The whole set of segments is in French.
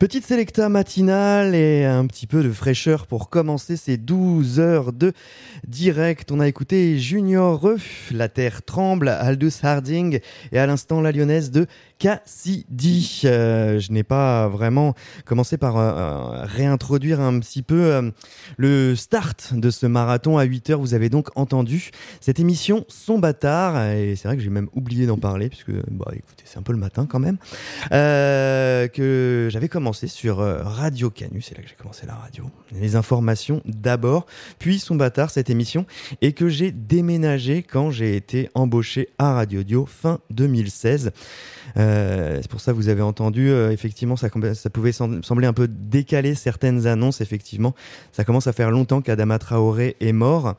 Petite sélecta matinale et un petit peu de fraîcheur pour commencer ces 12 heures de direct. On a écouté Junior Reuf, La Terre Tremble, Aldous Harding et à l'instant la lyonnaise de Cassidy. Je n'ai pas vraiment commencé par réintroduire un petit peu le start de ce marathon à 8h. Vous avez donc entendu cette émission Son Bâtard et c'est vrai que j'ai même oublié d'en parler puisque écoutez, c'est un peu le matin quand même, que j'avais commencé sur Radio Canu, c'est là que j'ai commencé la radio. Les informations d'abord, puis Son Bâtard, cette émission, et que j'ai déménagé quand j'ai été embauché à Radio Dio fin 2016. C'est pour ça que vous avez entendu, effectivement, ça pouvait sembler un peu décalé certaines annonces, effectivement. Ça commence à faire longtemps qu'Adama Traoré est mort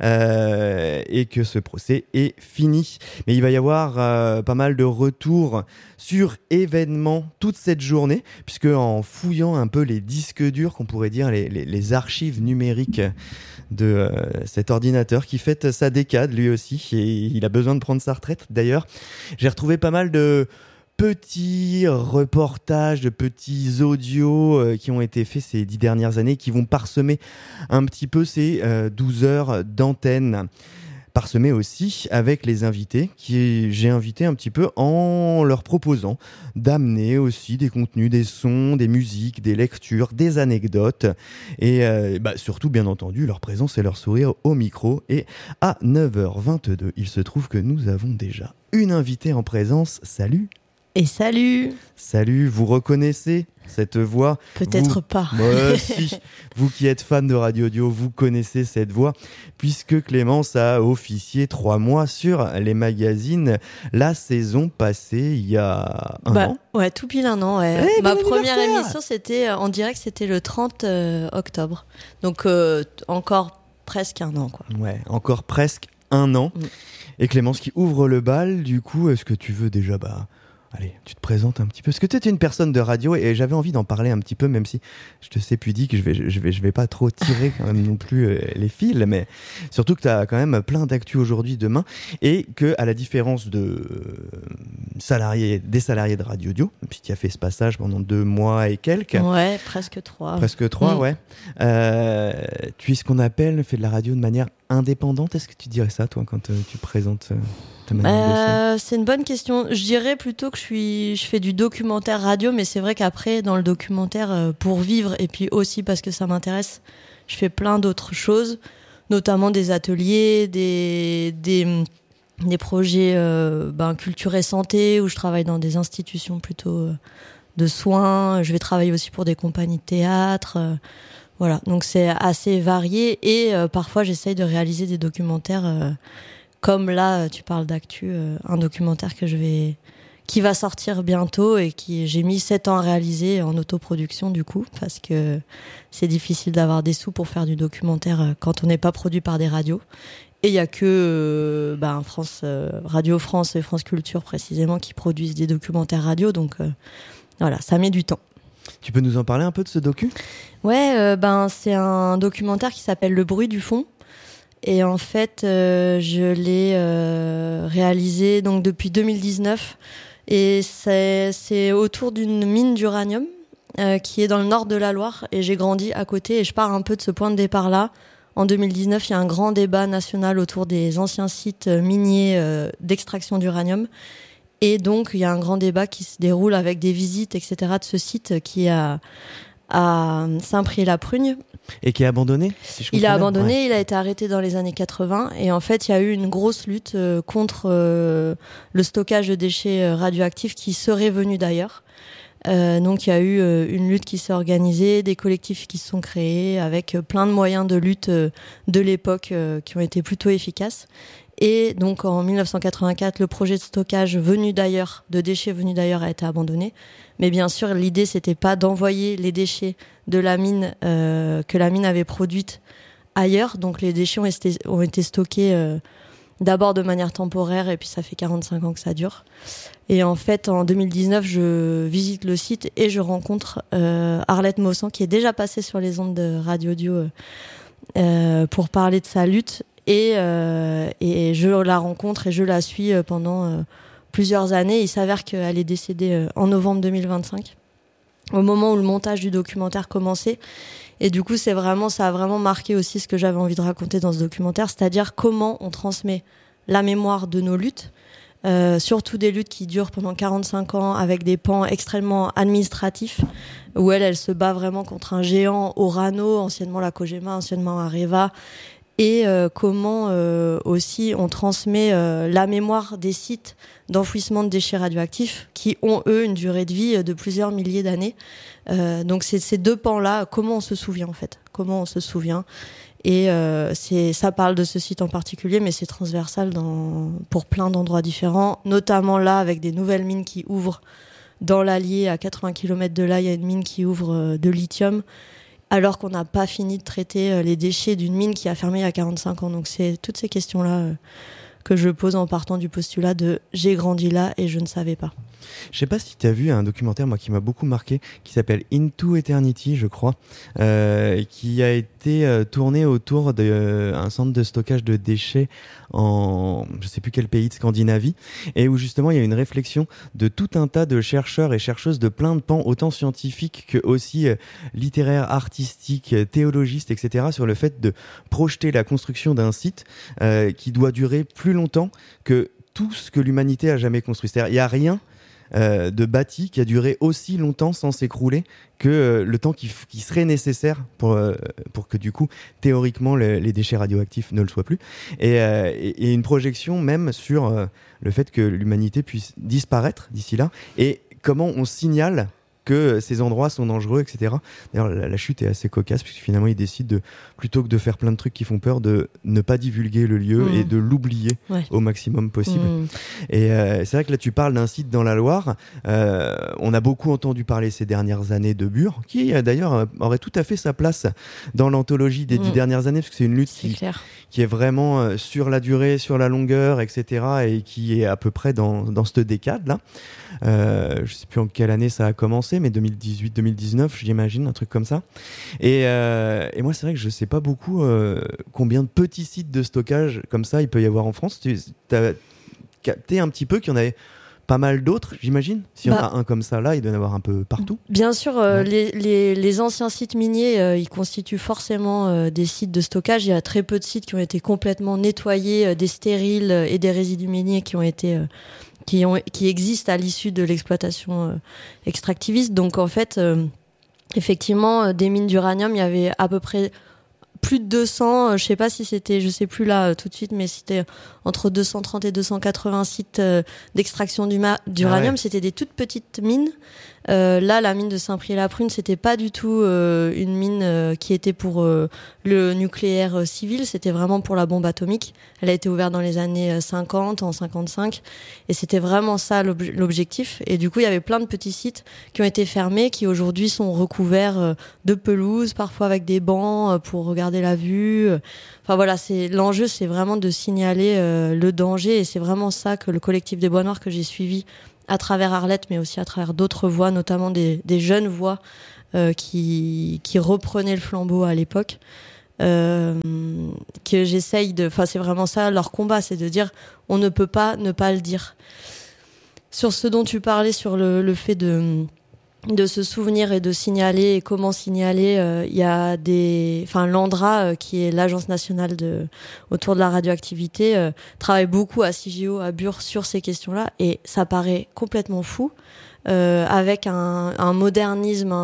et que ce procès est fini. Mais il va y avoir pas mal de retours sur événements toute cette journée, puisque en fouillant un peu les disques durs, qu'on pourrait dire les archives numériques de cet ordinateur qui fête sa décade lui aussi, et il a besoin de prendre sa retraite d'ailleurs, j'ai retrouvé pas mal de petits reportages, de petits audios qui ont été faits ces 10 dernières années, qui vont parsemer un petit peu ces 12 heures d'antenne. Parsemé aussi avec les invités qui j'ai invité un petit peu en leur proposant d'amener aussi des contenus, des sons, des musiques, des lectures, des anecdotes et surtout bien entendu leur présence et leur sourire au micro. Et à 9h22, il se trouve que nous avons déjà une invitée en présence. Salut. Et salut. Salut, vous reconnaissez cette voix? Peut-être pas. Si, vous qui êtes fan de Radio Dio, vous connaissez cette voix, puisque Clémence a officié 3 mois sur les magazines la saison passée, il y a un an. Ouais, tout pile un an. Ouais. Ma première émission, c'était en direct, c'était le 30 octobre. Donc encore presque un an, quoi. Ouais, encore presque un an. Et Clémence qui ouvre le bal, du coup, est-ce que tu veux déjà... Allez, tu te présentes un petit peu. Parce que tu es une personne de radio et j'avais envie d'en parler un petit peu, même si je te sais pudique, je vais pas trop tirer quand même non plus les fils, mais surtout que tu as quand même plein d'actu aujourd'hui, demain, et que à la différence de des salariés de Radio Dio, puis tu as fait ce passage pendant 2 mois et quelques. Ouais, presque 3. Presque 3, ouais. Tu es ce qu'on appelle, fait de la radio de manière indépendante. Est-ce que tu dirais ça, toi, quand tu présentes ta manière de bosser ? C'est une bonne question. Je dirais plutôt que je fais du documentaire radio, mais c'est vrai qu'après, dans le documentaire, pour vivre, et puis aussi parce que ça m'intéresse, je fais plein d'autres choses, notamment des ateliers, des projets culture et santé, où je travaille dans des institutions plutôt de soins. Je vais travailler aussi pour des compagnies de théâtre. Voilà, donc c'est assez varié et parfois j'essaye de réaliser des documentaires comme là, tu parles d'actu, un documentaire qui va sortir bientôt et j'ai mis 7 ans à réaliser en autoproduction du coup, parce que c'est difficile d'avoir des sous pour faire du documentaire quand on n'est pas produit par des radios. Et il y a que Radio France et France Culture précisément qui produisent des documentaires radio, donc voilà, ça met du temps. Tu peux nous en parler un peu de ce docu ? Ouais, c'est un documentaire qui s'appelle Le bruit du fond. Et en fait, je l'ai réalisé donc depuis 2019. Et c'est autour d'une mine d'uranium qui est dans le nord de la Loire. Et j'ai grandi à côté et je pars un peu de ce point de départ-là. En 2019, il y a un grand débat national autour des anciens sites miniers d'extraction d'uranium. Et donc, il y a un grand débat qui se déroule avec des visites, etc., de ce site qui est à Saint-Priest-la-Prugne. Et qui est abandonné, si je comprends bien. Il est abandonné, ouais. Il a été arrêté dans les années 80. Et en fait, il y a eu une grosse lutte contre le stockage de déchets radioactifs qui seraient venus d'ailleurs. Donc, il y a eu une lutte qui s'est organisée, des collectifs qui se sont créés avec plein de moyens de lutte de l'époque qui ont été plutôt efficaces. Et donc en 1984, le projet de stockage de déchets venus d'ailleurs a été abandonné. Mais bien sûr, l'idée c'était pas d'envoyer les déchets de la mine que la mine avait produite ailleurs. Donc les déchets ont été stockés d'abord de manière temporaire et puis ça fait 45 ans que ça dure. Et en fait, en 2019, je visite le site et je rencontre Arlette Maussan qui est déjà passée sur les ondes de Radio Dio pour parler de sa lutte. Et je la rencontre et je la suis pendant plusieurs années. Il s'avère qu'elle est décédée en novembre 2025. au moment où le montage du documentaire commençait. Et du coup, ça a vraiment marqué aussi ce que j'avais envie de raconter dans ce documentaire, c'est-à-dire comment on transmet la mémoire de nos luttes, surtout des luttes qui durent pendant 45 ans avec des pans extrêmement administratifs, où elle se bat vraiment contre un géant Orano, anciennement la Cogema, anciennement Areva, et comment aussi on transmet la mémoire des sites d'enfouissement de déchets radioactifs qui ont, eux, une durée de vie de plusieurs milliers d'années. Donc c'est ces deux pans-là, comment on se souvient en fait, comment on se souvient. Et ça parle de ce site en particulier, mais c'est transversal pour plein d'endroits différents, notamment là avec des nouvelles mines qui ouvrent dans l'Allier, à 80 km de là, il y a une mine qui ouvre de lithium, alors qu'on n'a pas fini de traiter les déchets d'une mine qui a fermé il y a 45 ans. Donc c'est toutes ces questions-là que je pose en partant du postulat de « j'ai grandi là et je ne savais pas ». Je sais pas si tu as vu un documentaire moi qui m'a beaucoup marqué qui s'appelle Into Eternity, je crois, qui a été tourné autour d'un centre de stockage de déchets en je sais plus quel pays de Scandinavie, et où justement il y a une réflexion de tout un tas de chercheurs et chercheuses de plein de pans, autant scientifiques que aussi littéraires, artistiques, théologistes, etc., sur le fait de projeter la construction d'un site qui doit durer plus longtemps que tout ce que l'humanité a jamais construit. C'est-à-dire, il y a rien de bâti qui a duré aussi longtemps sans s'écrouler que le temps qui serait nécessaire pour que du coup théoriquement les déchets radioactifs ne le soient plus, et une projection même sur le fait que l'humanité puisse disparaître d'ici là, et comment on signale que ces endroits sont dangereux, etc. D'ailleurs, la chute est assez cocasse, puisque finalement, ils décident, plutôt que de faire plein de trucs qui font peur, de ne pas divulguer le lieu et de l'oublier au maximum possible. Et c'est vrai que là, tu parles d'un site dans la Loire. On a beaucoup entendu parler ces dernières années de Bure, qui d'ailleurs aurait tout à fait sa place dans l'anthologie des 10 dernières années, parce que c'est une lutte qui est vraiment sur la durée, sur la longueur, etc., et qui est à peu près dans cette décade-là. Je sais plus en quelle année ça a commencé, mais 2018-2019, j'imagine, un truc comme ça. Et moi, c'est vrai que je sais pas beaucoup combien de petits sites de stockage comme ça il peut y avoir en France. Tu as capté un petit peu qu'il y en avait pas mal d'autres, j'imagine. S'il y en a un comme ça, là, il doit y en avoir un peu partout. Bien sûr, les anciens sites miniers, ils constituent forcément des sites de stockage. Il y a très peu de sites qui ont été complètement nettoyés, des stériles et des résidus miniers qui existent à l'issue de l'exploitation extractiviste. Donc en fait, effectivement, des mines d'uranium, il y avait à peu près plus de 200, je sais pas si c'était, je sais plus là tout de suite, mais c'était entre 230 et 280 sites d'extraction d'uranium. C'était des toutes petites mines. Là, la mine de Saint-Priest-la-Prune, c'était pas du tout une mine qui était pour le nucléaire civil, c'était vraiment pour la bombe atomique. Elle a été ouverte dans les années 50, en 55, et c'était vraiment ça l'objectif. Et du coup, il y avait plein de petits sites qui ont été fermés, qui aujourd'hui sont recouverts de pelouse, parfois avec des bancs pour regarder la vue. Enfin voilà, l'enjeu, c'est vraiment de signaler le danger, et c'est vraiment ça que le collectif des Bois Noirs que j'ai suivi à travers Arlette, mais aussi à travers d'autres voix, notamment des jeunes voix qui reprenaient le flambeau à l'époque, que j'essaye enfin c'est vraiment ça leur combat, c'est de dire on ne peut pas ne pas le dire. Sur ce dont tu parlais, sur le fait de se souvenir et de signaler, et comment signaler, il y a l'ANDRA, qui est l'agence nationale autour de la radioactivité, travaille beaucoup à CIGEO, à Bure, sur ces questions-là, et ça paraît complètement fou, avec un modernisme,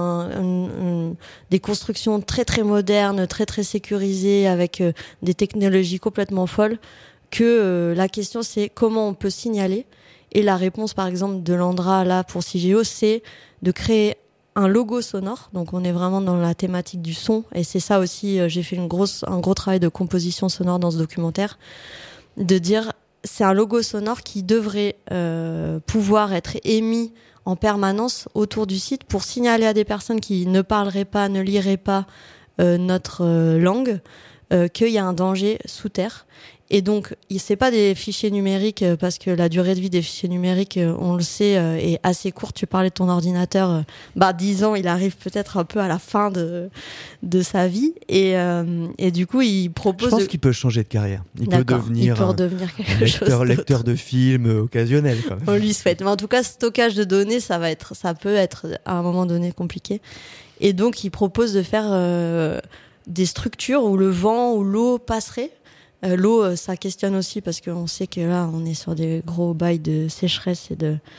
des constructions très très modernes, très très sécurisées, avec des technologies complètement folles, que la question c'est comment on peut signaler. Et la réponse, par exemple, de l'ANDRA, là, pour CIGEO, c'est de créer un logo sonore. Donc, on est vraiment dans la thématique du son. Et c'est ça aussi, j'ai fait un gros travail de composition sonore dans ce documentaire. De dire, c'est un logo sonore qui devrait pouvoir être émis en permanence autour du site pour signaler à des personnes qui ne parleraient pas, ne liraient pas notre langue, qu'il y a un danger sous terre. Et donc, c'est pas des fichiers numériques parce que la durée de vie des fichiers numériques, on le sait, est assez courte. Tu parlais de ton ordinateur, 10 ans, il arrive peut-être un peu à la fin de sa vie. Et du coup, il propose. Je pense qu'il peut changer de carrière. Il peut devenir lecteur de films occasionnel. Quand même. On lui souhaite. Mais en tout cas, stockage de données, ça peut être à un moment donné compliqué. Et donc, il propose de faire des structures où le vent ou l'eau passerait. L'eau, ça questionne aussi parce qu'on sait que là, on est sur des gros bails de sécheresse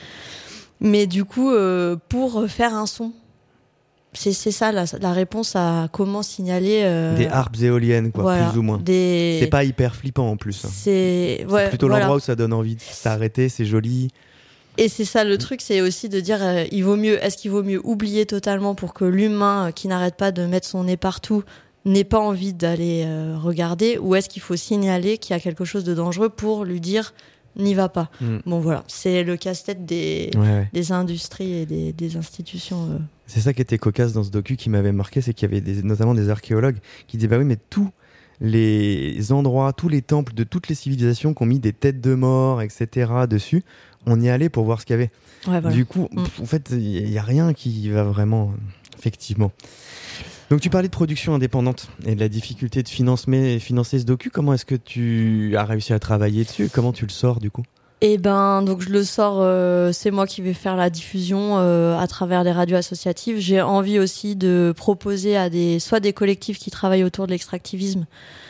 mais du coup, pour faire un son. C'est ça la réponse à comment signaler. Des harpes éoliennes, quoi, voilà, plus ou moins. C'est pas hyper flippant en plus. C'est plutôt l'endroit où ça donne envie de s'arrêter, c'est joli. Et c'est ça le truc, c'est aussi de dire est-ce qu'il vaut mieux oublier totalement pour que l'humain qui n'arrête pas de mettre son nez partout n'ait pas envie d'aller regarder, ou est-ce qu'il faut signaler qu'il y a quelque chose de dangereux pour lui dire n'y va pas. Bon voilà, c'est le casse-tête des industries et des institutions. C'est ça qui était cocasse dans ce docu qui m'avait marqué, c'est qu'il y avait notamment des archéologues qui disaient oui mais tous les endroits, tous les temples de toutes les civilisations qui ont mis des têtes de mort, etc. dessus, on y allait pour voir ce qu'il y avait. Ouais, voilà. Du coup, en fait, il n'y a rien qui va vraiment, effectivement. Donc tu parlais de production indépendante et de la difficulté de financer ce docu. Comment est-ce que tu as réussi à travailler dessus? Comment tu le sors du coup? Donc je le sors, c'est moi qui vais faire la diffusion à travers les radios associatives. J'ai envie aussi de proposer à soit des collectifs qui travaillent autour de l'extractivisme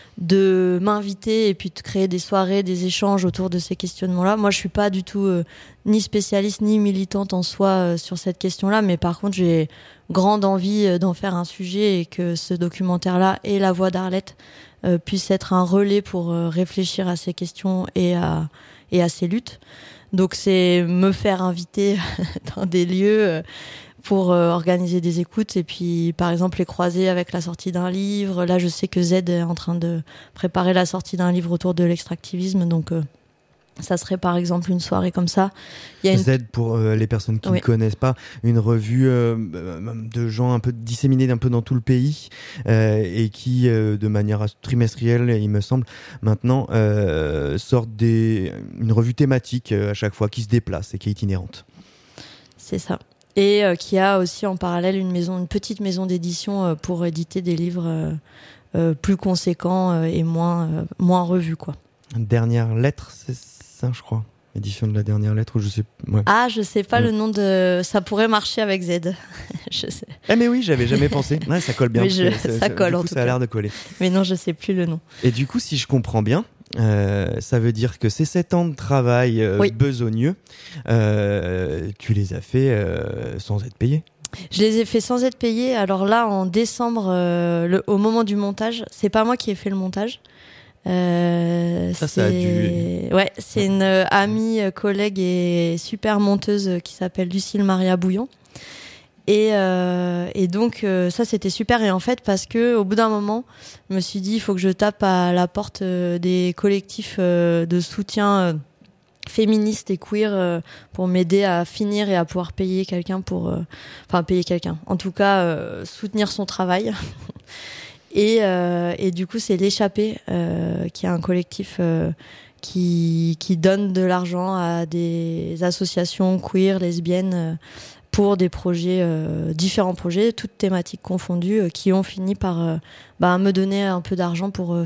de m'inviter et puis de créer des soirées, des échanges autour de ces questionnements-là. Moi, je suis pas du tout ni spécialiste ni militante en soi sur cette question-là, mais par contre, j'ai grande envie d'en faire un sujet et que ce documentaire-là et La Voix d'Arlette puisse être un relais pour réfléchir à ces questions et à ces luttes. Donc, c'est me faire inviter dans des lieux pour organiser des écoutes et puis par exemple les croiser avec la sortie d'un livre. Là je sais que Z est en train de préparer la sortie d'un livre autour de l'extractivisme, donc ça serait par exemple une soirée comme ça. Z, pour les personnes qui ne connaissent pas, une revue de gens un peu disséminés un peu dans tout le pays et qui de manière trimestrielle, il me semble, maintenant sortent une revue thématique à chaque fois qui se déplace et qui est itinérante. C'est ça. Et qui a aussi en parallèle une petite maison d'édition pour éditer des livres plus conséquents et moins revus, quoi. Dernière lettre, c'est ça, je crois. Édition de la dernière lettre, ou je sais. Ouais. Ah, je sais pas le nom de. Ça pourrait marcher avec Z. Je sais. Ah mais oui, j'avais jamais pensé. Ouais, ça colle bien. Ça colle en tout cas. Ça a l'air de coller. Mais non, je sais plus le nom. Et du coup, si je comprends bien. Ça veut dire que ces 7 ans de travail besogneux, tu les as fait sans être payé. Je les ai fait sans être payé. Alors là, en décembre, au moment du montage, c'est pas moi qui ai fait le montage. Ça a dû... Ouais, c'est une amie, collègue et super monteuse qui s'appelle Lucille Maria Bouillon. Et donc ça c'était super, et en fait parce que au bout d'un moment je me suis dit il faut que je tape à la porte des collectifs de soutien féministes et queer pour m'aider à finir et à pouvoir payer quelqu'un en tout cas soutenir son travail. Et du coup c'est l'Échappée qui est un collectif qui donne de l'argent à des associations queer, lesbiennes pour des projets, différents projets, toutes thématiques confondues, qui ont fini par me donner un peu d'argent pour